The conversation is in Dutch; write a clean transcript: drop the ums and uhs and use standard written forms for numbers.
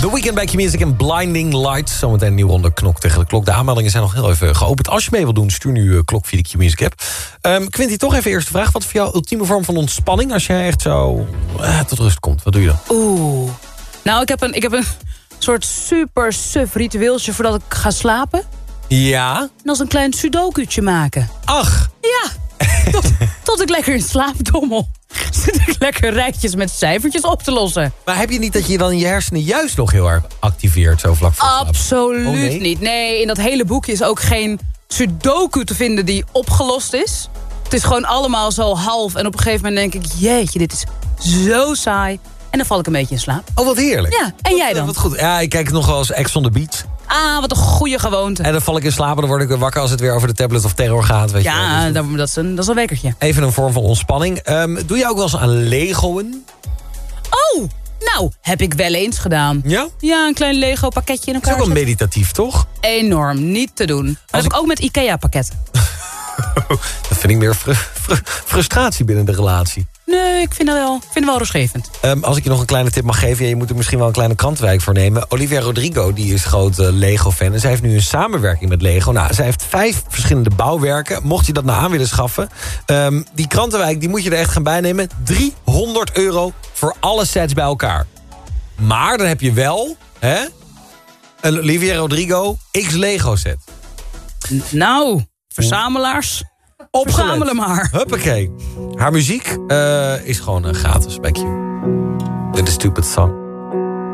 The Weeknd bij Q-Music en Blinding Lights. Zometeen een nieuwe ronde Knok tegen de klok. De aanmeldingen zijn nog heel even geopend. Als je mee wilt doen, stuur nu klok via de Q-Music app. Quinty, toch even eerst de vraag. Wat is voor jou ultieme vorm van ontspanning... als jij echt zo tot rust komt? Wat doe je dan? Nou, ik heb een soort super suf ritueeltje voordat ik ga slapen. Ja? En dat is een klein sudoku'tje maken. Ach! Ja, tot ik lekker in slaap dommel. Zit ik lekker rijtjes met cijfertjes op te lossen. Maar heb je niet dat je dan je hersenen juist nog heel erg activeert... zo vlak voor slapen? Absoluut niet. Nee, in dat hele boekje is ook geen sudoku te vinden die opgelost is. Het is gewoon allemaal zo half. En op een gegeven moment denk ik, jeetje, dit is zo saai. En dan val ik een beetje in slaap. Oh, wat heerlijk. Ja, en jij dan? Wat goed. Ja, ik kijk nog wel eens Ex on the Beach. Ah, wat een goede gewoonte. En dan val ik in slaap en dan word ik weer wakker... als het weer over de tablet of terror gaat. Weet ja, je. dat is een wekkertje. Even een vorm van ontspanning. Doe je ook wel eens aan Legoen? Oh, nou, heb ik wel eens gedaan. Ja? Ja, een klein Lego pakketje in Dat elkaar is ook wel zetten. meditatief, toch? Enorm, niet te doen. Dat heb ik ook met IKEA pakketten. Dat vind ik meer frustratie binnen de relatie. Nee, ik vind het wel rustgevend. Als ik je nog een kleine tip mag geven... je moet er misschien wel een kleine krantenwijk voor nemen. Olivia Rodrigo, die is groot Lego-fan... en zij heeft nu een samenwerking met Lego. Nou, zij heeft 5 verschillende bouwwerken. Mocht je dat nou aan willen schaffen... die krantenwijk die moet je er echt gaan bijnemen. €300 voor alle sets bij elkaar. Maar dan heb je wel... een Olivia Rodrigo X-Lego set. Nou, verzamelaars... Opgelet. Verzamelen maar. Huppakee. Haar muziek is gewoon gratis bij Q. The Stupid Song.